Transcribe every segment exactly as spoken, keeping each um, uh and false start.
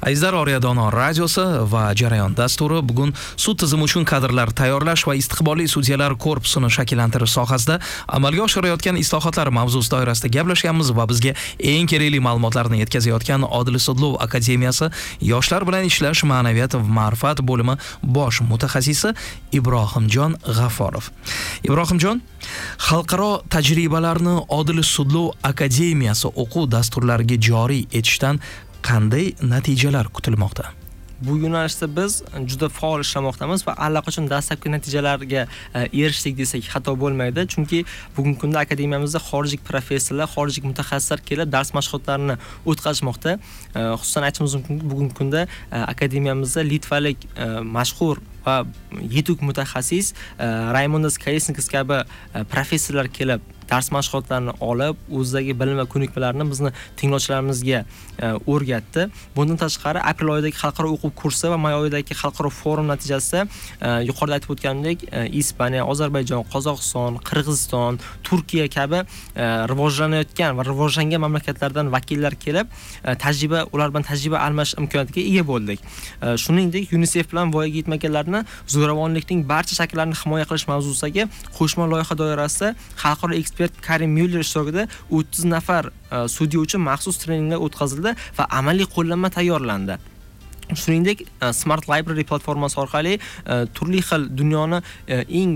Azizlar, Oriya Dono radiosi va Jarayon dasturi bugun sud tizimi uchun kadrlar tayyorlash va istiqbolli sudyalar korpusini shakllantirish sohasida amalga oshirayotgan islohotlar mavzusi doirasida gaplashganmiz va bizga eng kerakli ma'lumotlarni yetkazayotgan Odil Sudlov akademiyasi yoshlar bilan ishlash ma'naviyat va ma'rifat bo'limi bosh mutaxassisi Ibrohimjon G'afforov. Ibrohimjon, xalqaro tajribalarni Odil Sudlov akademiyasi o'quv dasturlariga joriy etishdan qanday natijalar kutilmoqda? Bu yo'nalishda biz juda faol ishlamoqdamiz va allaqachon dastlabki natijalarga erishdik desak xato bo'lmaydi. Chunki bugungi kunda akademiyamizda xorijlik professorlar, xorijlik mutaxassislar kelib dars mashg'ulotlarini o'tkazmoqda. Xususan aytishimiz mumkin, bugungi kunda akademiyamizda litvalik mashhur va yetuk mutaxassis Raymondas Kolesnikovs kabi professorlar kelib dars mashg'ulotlarini olib, o'zidagi bilim va ko'nikmalarni bizni tinglovchilarimizga o'rgatdi. Bundan tashqari, aprel oyidagi xalqaro o'quv kursi va may oyidagi xalqaro forum natijasida yuqorida aytib o'tganimdek, Ispaniya, Ozarbayjon, Qozog'iston, Qirg'iziston, Turkiya kabi rivojlanayotgan va rivojlangan mamlakatlardan vakillar kelib, tajriba, ular bilan tajriba almashish imkoniyatiga ega bo'ldik. Shuningdek, UNICEF bilan voyaga yetmaganlarni zo'ravonlikning barcha shakllarini himoya qilish mavzusidagi qo'shma loyiha doirasida xalqaro ekspert Karim Müller ishtirokida o'ttiz nafar sudya uchun maxsus treninglar o'tkazildi va amaliy qo'llanma tayyorlandi. Shuningdek, Smart Library platformasi orqali turli xil dunyoni eng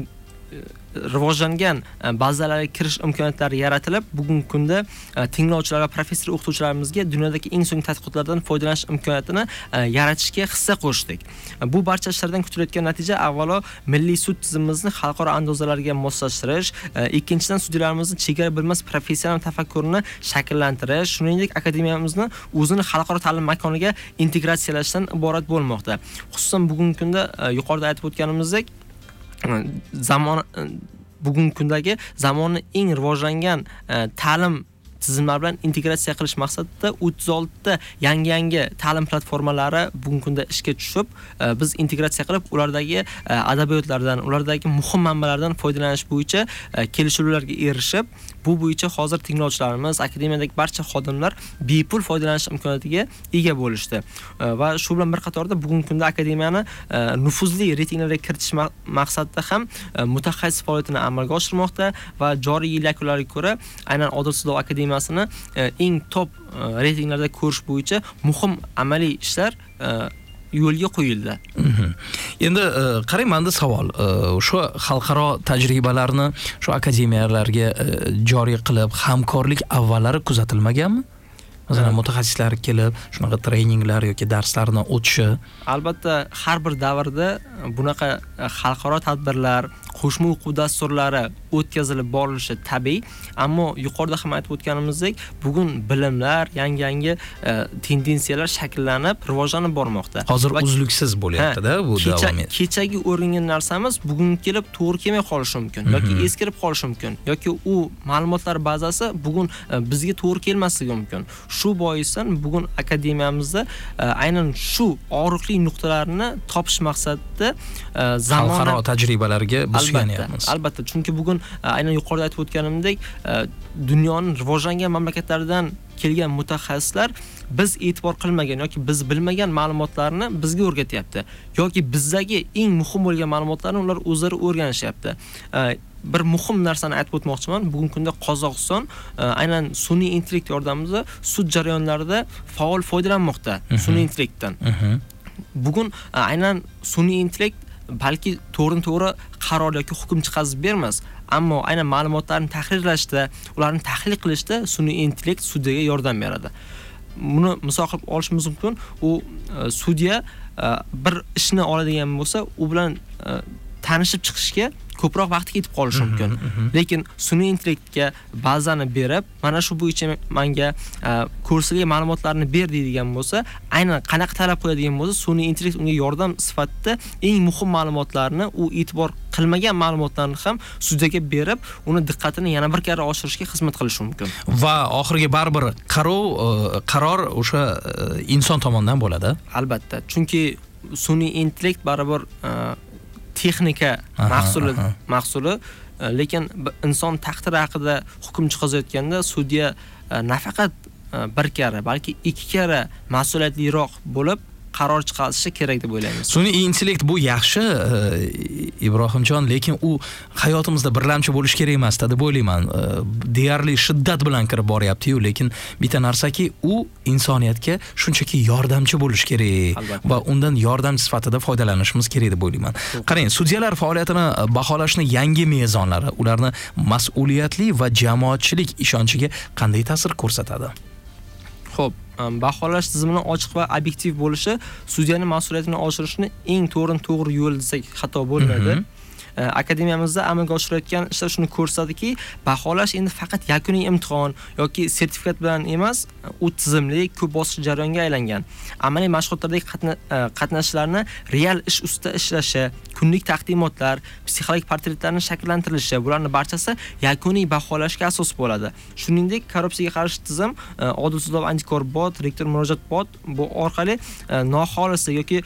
rivojlangan bazalarga kirish imkoniyatlari yaratilib, bugungi kunda tinglovchilar va professor o'qituvchilarimizga dunyodagi eng so'nggi tadqiqotlardan foydalanish imkoniyatini yaratishga hissa qo'shdik. Bu barcha ishlardan kutilayotgan natija avvalo milliy sud tizimimizni xalqaro andozalarga moslashtirish, ikkinchidan sudyalarimizni chegara bilmas professional tafakkurini shakllantirish, shuningdek akademiyamizni o'zini xalqaro ta'lim makoniga integratsiyalashdan iborat bo'lmoqda. Xususan bugungi kunda yuqorida aytib o'tganimizdek, zamon bugungi kundagi zamonning eng rivojlangan ta'lim tizimlari bilan integratsiya qilish maqsadida o'ttiz olti ta yangi-yangi ta'lim platformalari bugungi kunda ishga tushib, biz integratsiya qilib, ulardagi adabiyotlardan, ulardagi muhim manbalardan foydalanish bo'yicha kelishuvlarga erishib, bu bo'yicha hozir tinglovchilarimiz, akademiyadagi barcha xodimlar bepul foydalanish imkoniyatiga ega bo'lishdi. Va shu bilan bir qatorda bugungi kunda akademiyani nufuzli reytinglarga kiritish maqsadida ham mutaxassis faoliyatini amalga oshirmoqda va joriy yil yakunlariga ko'ra aynan Odil Sudlov akademiyasini eng top reytinglarda ko'rish bo'yicha muhim amaliy ishlar yo'lga qo'yildi. Endi qarang, menda savol. Shu xalqaro tajribalarni shu akademiyalarga joriy qilib, hamkorlik avvallari kuzatilmaganmi? Masalan, mutaxassislar kelib, shunaqa treninglar yoki darslarni o'tishi. Albatta, har bir davrda bunaqa xalqaro tadbirlar, qo'shma o'quv dasturlari o'tkazilib borilishi tabiiy, ammo yuqorida ham aytib o'tganimizdek, bugun bilimlar, yangi-yangi tendensiyalar shakllanib, rivojlanib bormoqda. Hozir uzluksiz bo'lyapti-da bu davom etadi. Kechagi o'rgangan narsamiz bugun kelib to'g'ri kelmay qolishi mumkin yoki eskirib qolishi mumkin yoki u ma'lumotlar bazasi bugun bizga to'g'ri kelmasligi mumkin. Shu boisdan bugun akademiyamizda aynan shu og'riqli nuqtalarni topish maqsadida zamon xalqaro tajribalarga biz suyanayapmiz. Albatta, chunki bugun aynan yuqorida aytib o'tganimdek, dunyoning rivojlangan mamlakatlaridan kelgan mutaxassislar biz e'tibor qilmagan yoki biz bilmagan ma'lumotlarni bizga o'rgatyapti yoki bizdagi eng muhim bo'lgan ma'lumotlarni ular o'zlari o'rganishyapti. Bir muhim narsani aytib o'tmoqchiman. Bugungi kunda Qozog'iston aynan sun'iy intellekt yordamida sud jarayonlarida faol foydalanmoqda, sun'iy intellektdan. Bugun aynan sun'iy intellekt balki to'g'ri-to'g'ri qaror yoki hukm chiqarib bermas, ammo aynan ma'lumotlarni tahrirlashda, ularni tahlil qilishda sun'iy intellekt sudyaga yordam beradi. Buni misol qilib olishimiz mumkin. U sudya bir ishni oladigan bo'lsa, u bilan tanishib chiqishga ko'proq vaqt ketib qolishi mumkin. Lekin sun'iy intellektga bazani berib, mana shu bo'yicha menga ko'rsatilgan ma'lumotlarni ber deydigan bo'lsa, aynan qanaqa talab qo'yadigan bo'lsa, sun'iy intellekt unga yordam sifatida eng muhim ma'lumotlarni, u e'tibor qilmagan ma'lumotlarni ham sudyaga berib, uni diqqatini yana bir karra oshirishga xizmat qilishi mumkin. Va oxirgi baribir qaror qaror o'sha inson tomonidan bo'ladi. Albatta, chunki sun'iy intellekt baribir texnika mahsuli mahsuli lekin inson taqdiri haqida hukm chiqazayotganda sudya nafaqat bir karra, balki ikki karra mas'uliyatliroq bo'lib qaror chiqarishi kerak deb o'ylaymiz. Sun'iy intellekt bu yaxshi, Ibrohimjon, lekin u hayotimizda birlamchi bo'lish kerak emas deb o'ylayman. Deyarli shiddat bilan kirib boryapti-yu, lekin bitta narsaki, u insoniyatga shunchaki yordamchi bo'lish kerak va undan yordam sifatida foydalanishimiz kerak deb o'ylayman. Qarang, sudyalar faoliyatini baholashni yangi mezonlari, ularni mas'uliyatli va jamoatchilik ishonchiga qanday ta'sir ko'rsatadi? Xo'p, baholash tizimining ochiq va obyektiv bo'lishi sudyaning mas'uliyatini oshirishni eng to'g'ri-to'g'ri yo'l desak xato bo'lmaydi. Akademiyamizda amalga oshirayotgan ishlar shuni ko'rsatadiki, baholash endi faqat yakuniy imtihon yoki sertifikat bilan emas, u tizimli, ko'p bosqich jarayonga aylangan. Amaliy mashg'ulotlardagi qatnashishlarni real ish ustida ishlashi, kunlik taqdimotlar, psixologik portretlarning shakllantirilishi, bularning barchasi yakuniy baholashga asos bo'ladi. Shuningdek, korrupsiyaga qarshi tizim, odil sudlov antikor bot, rektor murojaat bot bu orqali noxolis yoki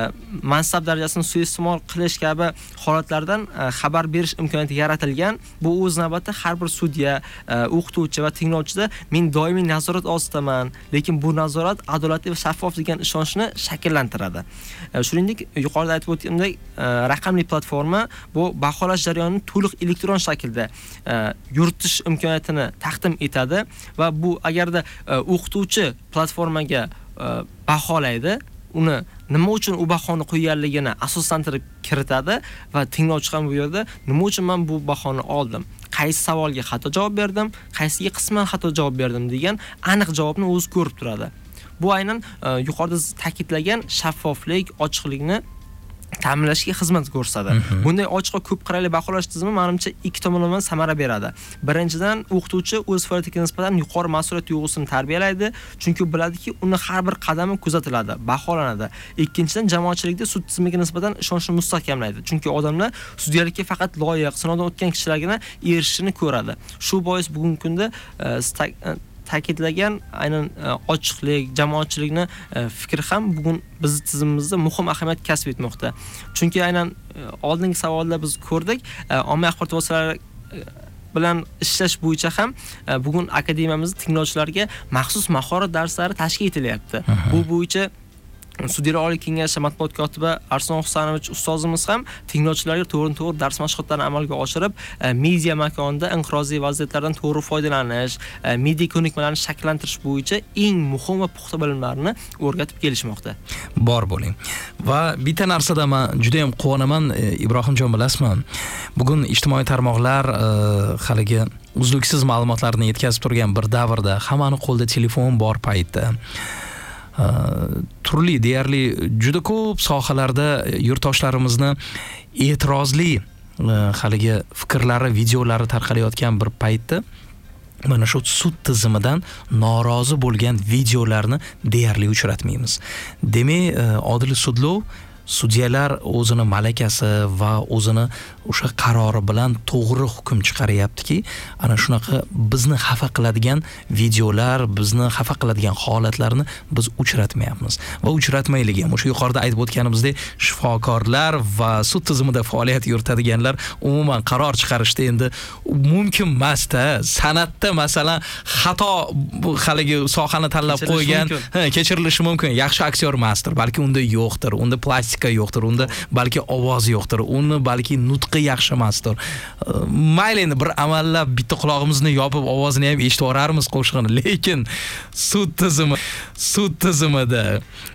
mansab darajasini suiiste'mol qilish kabi holatlardan xabar berish imkoniyati yaratilgan. Bu o'z navbatida har bir sudya, o'qituvchi va tinglovchida men doimiy nazorat ostidaman, lekin bu nazorat adolatli va shaffof degan ishonchni shakllantiradi. Shuningdek, yuqorida aytib o'tganimdek, raqamli platforma bu baholash jarayonini to'liq elektron shaklda yuritish imkoniyatini taqdim etadi va bu agarda o'qituvchi platformaga baholaydi, uni nima uchun u bahoni qo'yganligini asoslantirib kiritadi va tinglovchi ham bu yerda nima uchun men bu bahoni oldim, qaysi savolga xato javob berdim, qaysiga qisman xato javob berdim degan aniq javobni o'zi ko'rib turadi. Bu aynan yuqorida ta'kidlagan shaffoflik, ochiqlikni ta'minlashga xizmat ko'rsatadi. Bunday ochiq va ko'p qirrali baholash tizimi menimcha ikki tomonlama samara beradi. Birinchidan, o'qituvchi o'z faoliyatiga nisbatan yuqori mas'uliyat tuyg'usini tarbiyalaydi, chunki biladiki, uni har bir qadami kuzatiladi, baholanadi. Ikkinchidan, jamoatchilikda sud tizimiga nisbatan ishonchni mustahkamlaydi, chunki odamlar sudyalikka faqat loyiq, sinovdan o'tgan kishilargina erishishini ko'radi. Shu bois bugungi kunda ta'kidlagan aynan ochiqlik, jamoatchilikni fikri ham bugun bizning tizimimizda muhim ahamiyat kasb etmoqda. Chunki aynan oldingi savolda biz ko'rdik, ommaviy axborot vositalari bilan ishlash bo'yicha ham bugun akademiyamizda tinglovchilarga maxsus mahorat darslari tashkil etilyapti. Bu bo'yicha Sudyalar Oliy Kengashi matbuot kotibi Arslon Husanovich ustozimiz ham tinglovchilarga to'g'ri-to'g'ri dars mashg'ulotlarini amalga oshirib, media makonida inqiroziy vaziyatlardan to'g'ri foydalanish, media ko'nikmalarni shakllantirish bo'yicha eng muhim va puxta bilimlarni o'rgatib kelishmoqda. Bor bo'ling. Va bitta narsada men juda ham quvonaman, Ibrohimjon, bilasizmi? Bugun ijtimoiy tarmoqlar haligi uzluksiz ma'lumotlarni yetkazib turgan bir davrda, hammaning qo'lida telefon bor paytda turli deyarli juda ko'p sohalarda yurtdoshlarimizni e'tirozli haligi fikrlari, videolari tarqalayotgan bir paytda mana shu sud tizimidan norozi bo'lgan videolarni deyarli uchratmaymiz. Demak, odil sudlov sudyalar o'zini malakasi va o'zini o'sha qarori bilan to'g'ri hukm chiqaryaptiki, ana shunaqa bizni xafa qiladigan videolar, bizni xafa qiladigan holatlarni biz uchratmayapmiz. Va uchratmaylik ham. O'sha yuqorida aytib o'tganimizdek, shifokorlar va sud tizimida faoliyat yuritadiganlar umuman qaror chiqarishda endi mumkin emas-da. San'atda masalan xato haligi sohani tanlab qo'ygan, kechirilishi mumkin. Yaxshi aktyor emasdir, balki unda yo'qdir, unda plastika yo'qdir, unda balki ovoz yo'qdir, uni balki nutqi yaxshi emasdir. Mayli, endi bir amallab bitta quloqimizni yopib ovozini ham eshitib o'rarmiz qo'shig'ini, lekin sud tizimi, sud tizimida